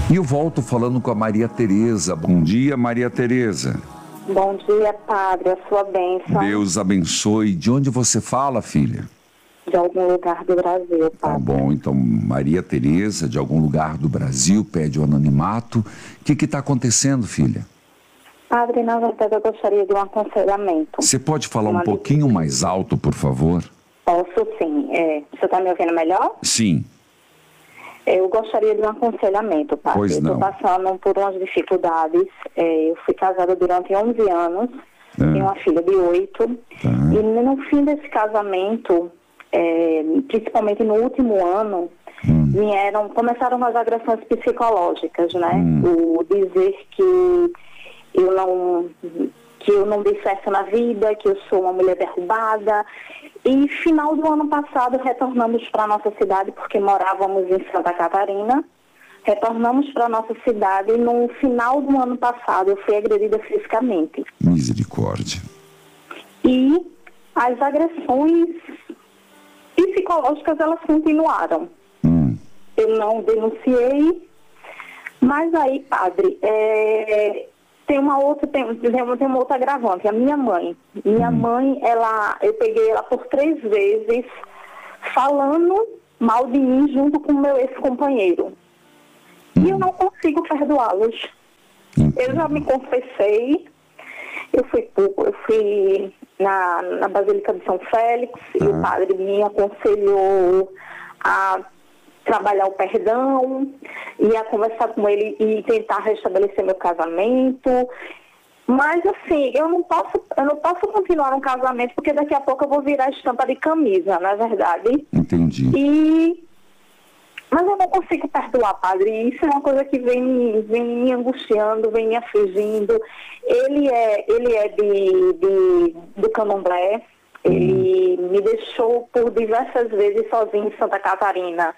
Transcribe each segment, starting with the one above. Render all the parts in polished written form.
E eu volto falando com a Maria Tereza. Bom dia, Maria Tereza. Bom dia, padre, a sua bênção. Deus abençoe. De onde você fala, filha? De algum lugar do Brasil, padre. Tá bom, então Maria Tereza, de algum lugar do Brasil, pede o anonimato. O que está acontecendo, filha? Padre, na verdade eu gostaria de um aconselhamento. Você pode falar um pouquinho mais alto, por favor? Posso sim. Você está me ouvindo melhor? Sim. Eu gostaria de um aconselhamento, padre. Pois não. Eu estou passando por umas dificuldades. Eu fui casada durante 11 anos, tenho uma filha de 8. E no fim desse casamento, principalmente no último ano, começaram as agressões psicológicas, né? O dizer que eu não dei certo na vida, que eu sou uma mulher derrubada. E final do ano passado retornamos para a nossa cidade, porque morávamos em Santa Catarina. Retornamos para a nossa cidade e no final do ano passado eu fui agredida fisicamente. Misericórdia. E as agressões psicológicas, elas continuaram. Eu não denunciei, mas aí, padre, tem uma outra agravante, a minha mãe. Minha mãe, eu peguei ela por 3 vezes falando mal de mim junto com o meu ex-companheiro. E eu não consigo perdoá-los. Eu já me confessei, eu fui na Basílica de São Félix e o padre me aconselhou a trabalhar o perdão, ia conversar com ele e tentar restabelecer meu casamento. Mas assim, eu não posso continuar um casamento, porque daqui a pouco eu vou virar estampa de camisa, não é verdade? Entendi. Mas eu não consigo perdoar, padre. Isso é uma coisa que vem me angustiando, vem me afligindo. Ele é do candomblé. Ele me deixou por diversas vezes sozinho em Santa Catarina,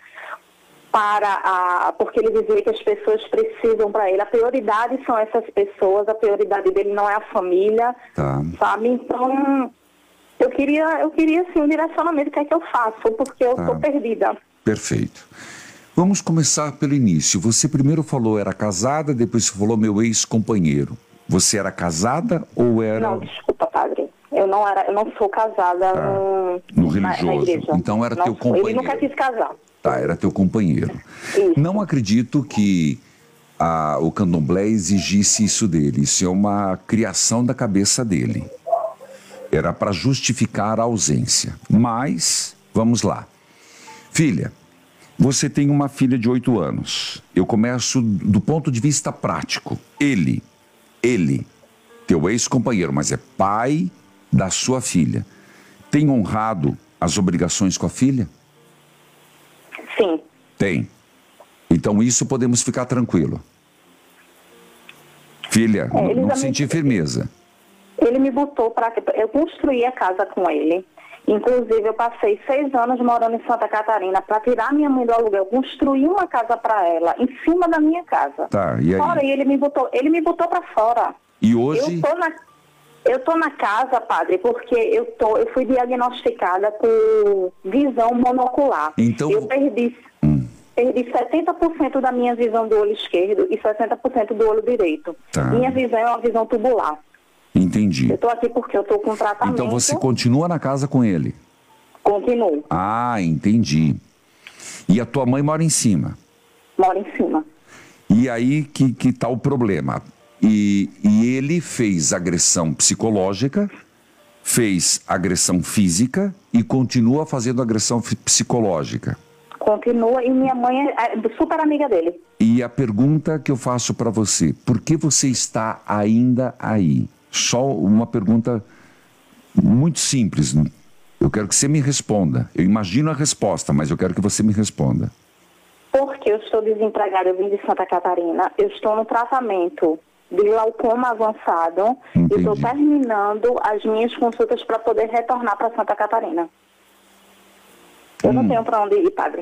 porque ele dizia que as pessoas precisam para ele. A prioridade são essas pessoas, a prioridade dele não é a família, sabe? Então, eu queria assim, um direcionamento, o que é que eu faço, porque eu estou perdida. Perfeito. Vamos começar pelo início. Você primeiro falou era casada, depois você falou meu ex-companheiro. Você era casada ou era... Não, desculpa, padre. Eu não sou casada no religioso. na igreja. Então era teu companheiro. Ele nunca quis casar. Era teu companheiro. Isso. Não acredito que o candomblé exigisse isso dele. Isso é uma criação da cabeça dele. Era para justificar a ausência. Mas, vamos lá. Filha, você tem uma filha de 8 anos. Eu começo do ponto de vista prático. Ele, teu ex-companheiro, mas é pai da sua filha, tem honrado as obrigações com a filha? Sim. Tem. Então isso podemos ficar tranquilo. Filha, não senti firmeza. Ele me botou para... Eu construí a casa com ele. Inclusive, eu passei 6 anos morando em Santa Catarina para tirar minha mãe do aluguel. Construí uma casa para ela, em cima da minha casa. E aí? Fora, ele me botou para fora. E hoje... Eu tô na casa, padre, porque eu fui diagnosticada com visão monocular. Então... Eu perdi 70% da minha visão do olho esquerdo e 60% do olho direito. Minha visão é uma visão tubular. Entendi. Eu tô aqui porque eu tô com tratamento. Então você continua na casa com ele? Continuo. Entendi. E a tua mãe mora em cima? Mora em cima. E aí que tá o problema? E ele fez agressão psicológica, fez agressão física e continua fazendo agressão psicológica. Continua, e minha mãe é super amiga dele. E a pergunta que eu faço para você, por que você está ainda aí? Só uma pergunta muito simples. Eu quero que você me responda. Eu imagino a resposta, mas eu quero que você me responda. Porque eu estou desempregada, eu vim de Santa Catarina, eu estou no tratamento de glaucoma avançado. Entendi. E estou terminando as minhas consultas para poder retornar para Santa Catarina. Eu não tenho para onde ir, padre.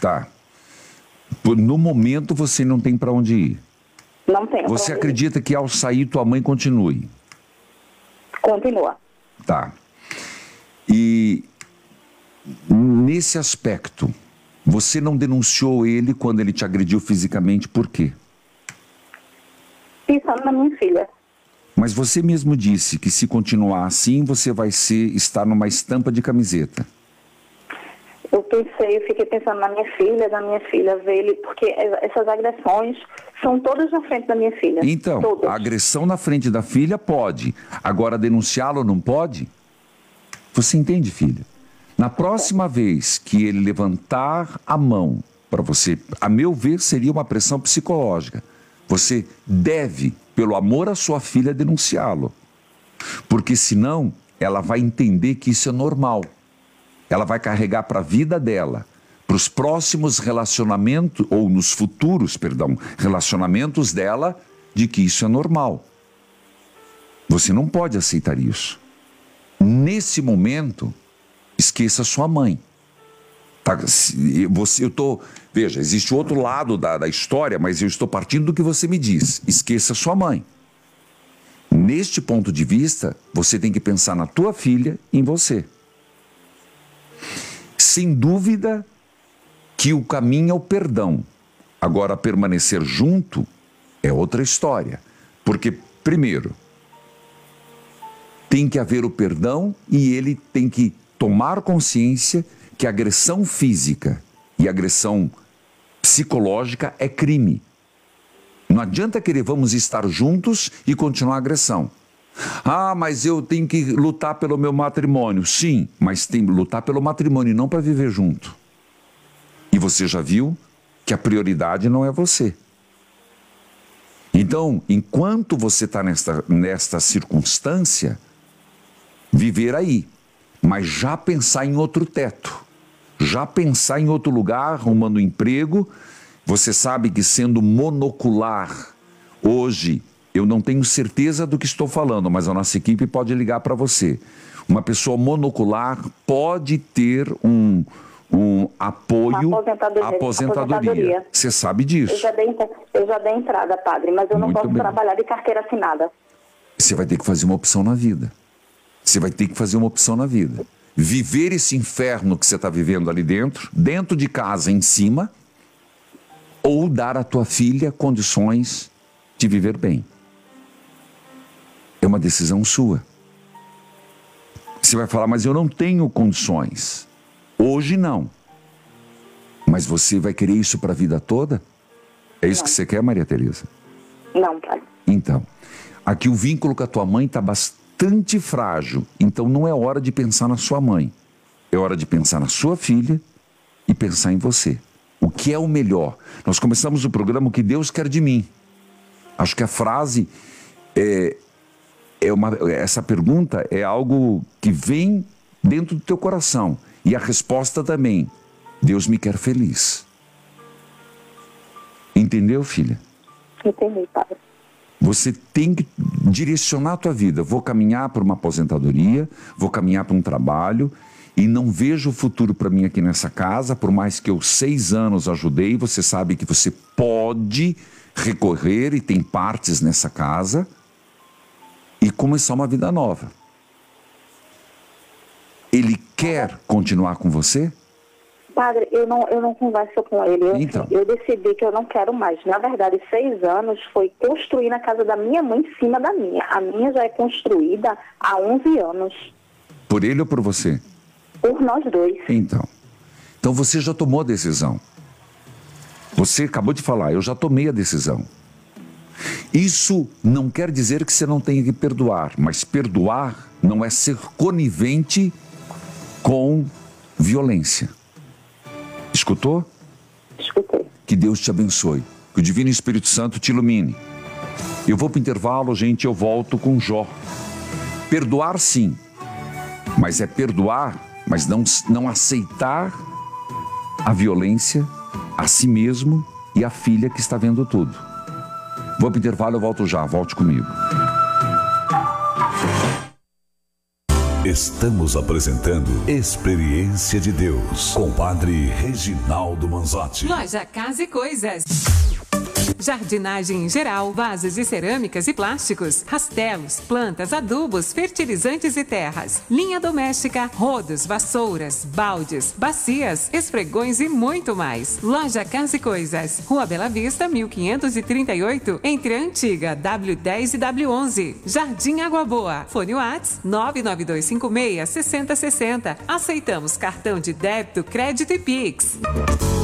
No momento você não tem para onde ir. Não tenho. Você acredita que ao sair tua mãe continue? Continua. E nesse aspecto, você não denunciou ele quando ele te agrediu fisicamente, por quê? Pensando na minha filha. Mas você mesmo disse que se continuar assim, você vai estar numa estampa de camiseta. Eu fiquei pensando na minha filha, ver ele, porque essas agressões são todas na frente da minha filha. Então, todas. A agressão na frente da filha pode. Agora, denunciá-lo não pode? Você entende, filha? Na próxima vez que ele levantar a mão para você, a meu ver, seria uma pressão psicológica. Você deve, pelo amor à sua filha, denunciá-lo. Porque senão, ela vai entender que isso é normal. Ela vai carregar para a vida dela, para os próximos relacionamentos, ou nos futuros, relacionamentos dela, de que isso é normal. Você não pode aceitar isso. Nesse momento, esqueça sua mãe. Tá? Veja, existe outro lado da história, mas eu estou partindo do que você me diz. Esqueça sua mãe. Neste ponto de vista, você tem que pensar na tua filha e em você. Sem dúvida que o caminho é o perdão. Agora, permanecer junto é outra história. Porque, primeiro, tem que haver o perdão e ele tem que tomar consciência que agressão física e agressão psicológica é crime. Não adianta querer vamos estar juntos e continuar a agressão. Ah, mas eu tenho que lutar pelo meu matrimônio. Sim, mas tem que lutar pelo matrimônio e não para viver junto. E você já viu que a prioridade não é você. Então, enquanto você está nesta circunstância, viver aí, mas já pensar em outro teto, já pensar em outro lugar, arrumando emprego. Você sabe que sendo monocular, hoje, eu não tenho certeza do que estou falando, mas a nossa equipe pode ligar para você. Uma pessoa monocular pode ter um apoio, aposentadoria. Você sabe disso. Eu já dei entrada, padre, mas eu não posso trabalhar de carteira assinada. Você vai ter que fazer uma opção na vida. Você vai ter que fazer uma opção na vida. Viver esse inferno que você está vivendo ali dentro de casa, em cima, ou dar à tua filha condições de viver bem. É uma decisão sua. Você vai falar, mas eu não tenho condições. Hoje não. Mas você vai querer isso para a vida toda? É isso que você quer, Maria Tereza? Não, pai. Então, aqui o vínculo com a tua mãe está bastante frágil. Então não é hora de pensar na sua mãe. É hora de pensar na sua filha e pensar em você. O que é o melhor? Nós começamos o programa, o que Deus quer de mim. Acho que a frase essa pergunta é algo que vem dentro do teu coração. E a resposta também. Deus me quer feliz. Entendeu, filha? Entendi, padre. Você tem que direcionar a tua vida. Vou caminhar para uma aposentadoria, vou caminhar para um trabalho e não vejo o futuro para mim aqui nessa casa, por mais que eu 6 anos ajudei, você sabe que você pode recorrer e tem partes nessa casa e começar uma vida nova. Ele quer continuar com você? Padre, eu não converso com ele. Então. Eu decidi que eu não quero mais. Na verdade, 6 anos foi construir na casa da minha mãe em cima da minha. A minha já é construída há 11 anos. Por ele ou por você? Por nós dois. Então você já tomou a decisão. Você acabou de falar, eu já tomei a decisão. Isso não quer dizer que você não tenha que perdoar, mas perdoar não é ser conivente com violência. Escutou? Escutei. Que Deus te abençoe. Que o Divino Espírito Santo te ilumine. Eu vou para o intervalo, gente, eu volto com Jó. Perdoar sim, mas é perdoar, mas não aceitar a violência a si mesmo e a filha que está vendo tudo. Vou para o intervalo, eu volto já, volte comigo. Estamos apresentando Experiência de Deus com o Padre Reginaldo Manzotti. Loja Casa e Coisas. Jardinagem em geral, vasos de cerâmicas e plásticos, rastelos, plantas, adubos, fertilizantes e terras. Linha doméstica, rodos, vassouras, baldes, bacias, esfregões e muito mais. Loja Casa e Coisas, Rua Bela Vista, 1538, entre a antiga W10 e W11. Jardim Água Boa. Fone WhatsApp 99256-6060. Aceitamos cartão de débito, crédito e Pix.